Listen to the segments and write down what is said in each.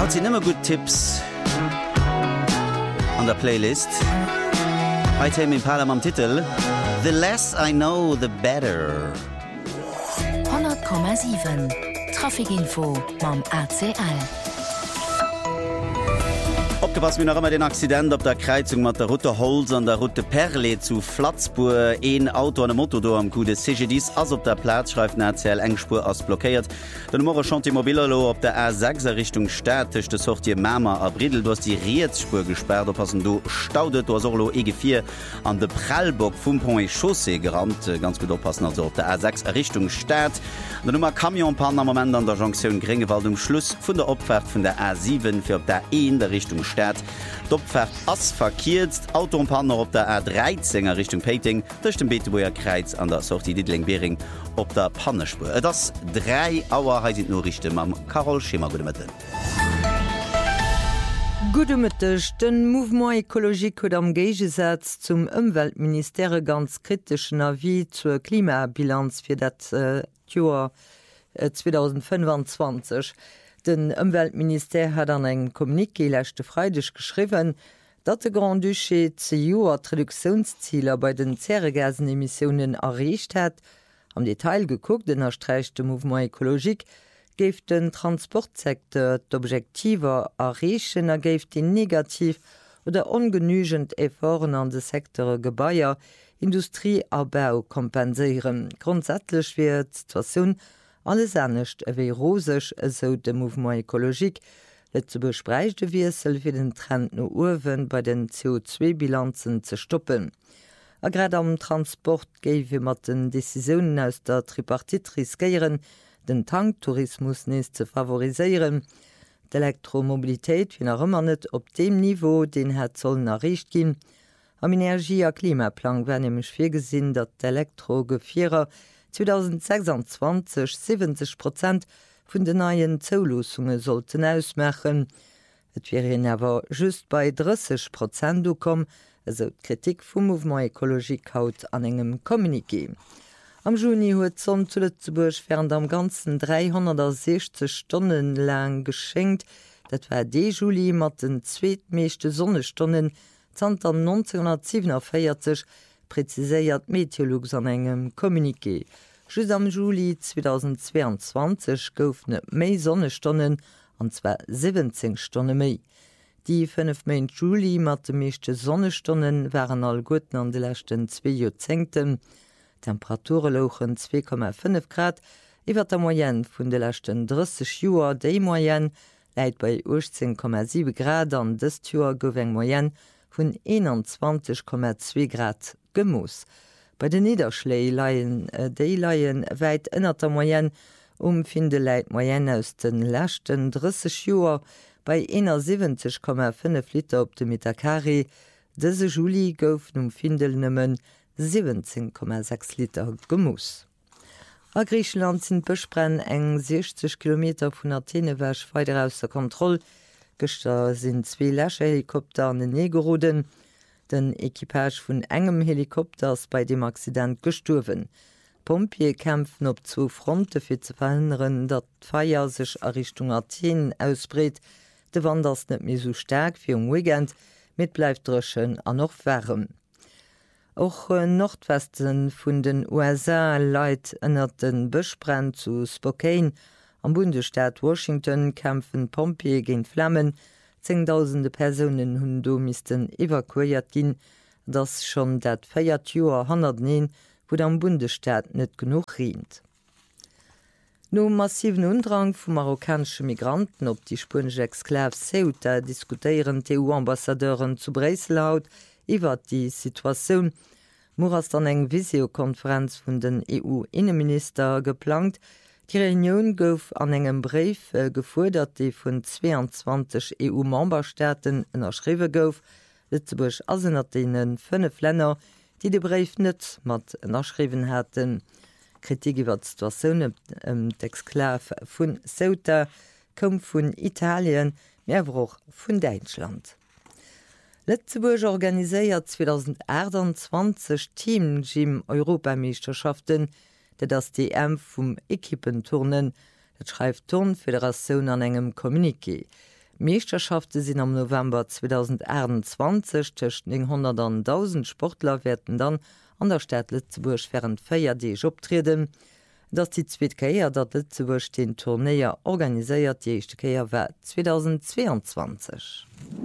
Hat sie nimmer gut Tipps an der Playlist. Heute im Impala am Titel The Less I Know, The Better. 100,7 Trafikinfo mam ACL. Opgepasst mir noch immer den Accident op der Kreuzung mat der Route Holz an der Route Perle zu Flatzpur. Ein Auto an dem Motor do am Kude CGDs as op der Platz schreibt NCL Engspur as blockiert. Den Morgen schon Immobillo op der A6 Richtung Städtisch de Sortie Mama a Bridel, du hast die Reetsspur gesperrt, oppassen du staudet du solo EG4 an de Prallbock vum Pont Chaussee gerannt, ganz gut oppassen also op der A6 Richtung Stadt. Der Nummer Kamionpanner am Moment an der Jonction Gringewald Schluss vun der Opfahrt vun der A7 fir op der E der Richtung Stadt. D'Opfahrt ass verkiert, Autopanner op der A13 Richtung Peting, durch den Beeteboer Kreuz an der Sortie Diedling-Bering op der Pannespur. Das 3 Auer heisint nur Richte mam Carol Schema gute Mitte. Gudemëttech den Mouvement écologique huet am Geigesatz zum Umweltministère ganz kritischen Avis zur Klimabilanz fir dat Joer 2025. Den Umweltministère hat an eng Kommuniké lächte Freidech geschriwen, dat de Grand Duché CU Reduktionszieler bei den Zerregasenemissionen erreicht hat. Am Detail geguckt, den erstreichte Mouvement écologique géif den Transportsektor d'Objektiver errechen, géif die negativ oder ongenügend Efforten an de Sektore Gebaier, Industrie Abbau kompensieren. Grundsätzlich wird die Situation alles ernstcht ewéi rosech eso de Mouvement écologique, let ze besprechte Wiesel fir den Trend no Uwen bei den CO2-Bilanzen ze stoppen. A grad am Transport géif mat den Decisionen aus der Tripartit riskieren, den Tanktourismus nees ze favoriseieren. D'Elektromobilitéit wie ëmmer net op dem Niveau, den het zollen erreicht gin. Am Energie- a Klimaplan wär nämlich firgesinn, dat d'Elektrogefierer 2026 70% vun de neien Zoulosungen sollten ausmechen. Et wären awer just bei 30% do kom, also Kritik vum Mouvement écologique haut an engem Kommuniké. Am Juni huet Sonn zu Lützeburg während am ganzen 360 Stunden lang geschenkt. Dat war de Juli mat den zweetmeeschte Sonnestunden 1947 preziséiert Meteorologs an engem Kommuniké. Just am Juli 2022 gouf net méi Sonnestunden anzwer 17 Stunden méi. Die 5 Main Juli mat de meeschte Sonnestunden waren all guten an de lächten 2 Jozenten. Temperature lochen 2,5 Grad, iwwer der Moyenne vun de lächten 30 Joer déi Moyenne läit bei 18,7 Grad an des Joer gouf eng Moyenne vun 21,2 Grad gemoos. Bei den Niederschläi laien déi laien wäit ënner der Moyenne finde Leiit Moyenne aus den lächten 30 Joer bei 71,5 Liter op de Metakari. Dese Juli goufen Findel nëmmen 17,6 Liter Gemus. A Griechenland sind Besprenn eng 60 km vun Athenewäsch weiter aus der Kontrolle. Gester sind 2 Lächerhelikopter an den Negeruden. Den Equipage vun engem Helikopters bei dem Accident gesturwen. Pompier kämpfen op 2 Fronte fir ze verhindern, dat d'Feier sech a Richtung Athen ausbreet. De Wanders net mir so stark fir Weekend, mit bleif dreschen an noch wärm. Auch Nordwesten vun den USA leit ënner den Bëschbrenn zu Spokane. Am Bundesstaat Washington kämpfen Pompier gegen Flammen. 10.000 Personen hunn do misisten evakuiert ginn, dats schon dat 4 Joer 109, wo am Bundesstaat net genug rient. No massiven Undrang vu marokkansche Migranten op die spanische Exklav Ceuta diskutieren EU-Ambassadeuren zu Breslau iwwer die Situation. Moras an eng Visiokonferenz vun den EU-Innenminister geplant. Die Reunion gouf an engem Brief gefordert, die vun 22 EU-Memberstaaten ënnerschriwe gouf. Lützeburg asennert denen 5 Länder, die de Brief net mat ënnerschriwen hätten. Kritik iwwer d'Situatioun d'Exklav vun Ceuta kom vun Italien, mehrwoch vun Deutschland. Lützeburg organiséiert 2028 Team-Gym-Europameisterschaften, dat das DM vum Ekippenturnen, dat schreibt Turnföderation an engem Kommuniké. Meisterschaften sind am November 2021 zwischen 100 und 1000 Sportler werden dann an der Stadt Lützeburg während Feiertag optreten. Das die zweite Kehr, dat Lützeburg den Tourneier organisiert, die erste Kehr war 2022.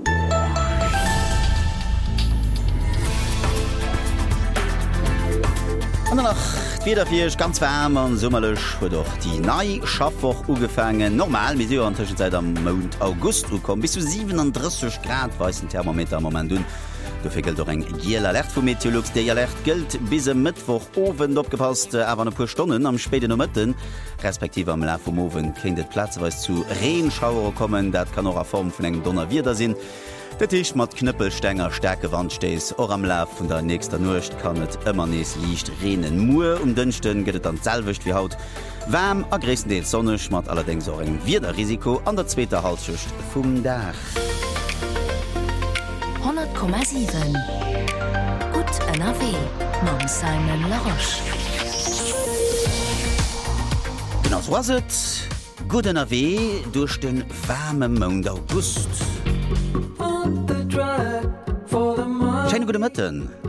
Und danach wieder fürch ganz warm und sommerlich wird doch die neue Schaffwoch angefangen. Normal mit der Zwischenzeit am Monat August kommen bis zu 37 Grad weißen Thermometer am Moment. Da gilt doch ein gelber Alert vom Meteorologs. Der Alert gilt bis am Mittwoch oben abgepasst, aber ein paar Stunden am späten Nachmittag, respektive am Laufe vom Abend, kann das platzweise zu Regenschauer kommen. Das kann auch eine Form von einem Donnerwetter sein. Der Tisch mit Knüppelstänger, starke Wandstehs, auch am Lauf von der nächsten Nacht kann es immer nicht leicht regnen. Nur Dünsten geht es dann selbisch wie heute. Warm, größtenteils sonnig, mit allerdings auch ein Wetterrisiko an der zweiten Halbschicht vom Tag. 100,7 Gut NRW Mam Simon Laroche. Genau so was es. Gut NRW durch den warmen Monat August. Schöne gute Morgen.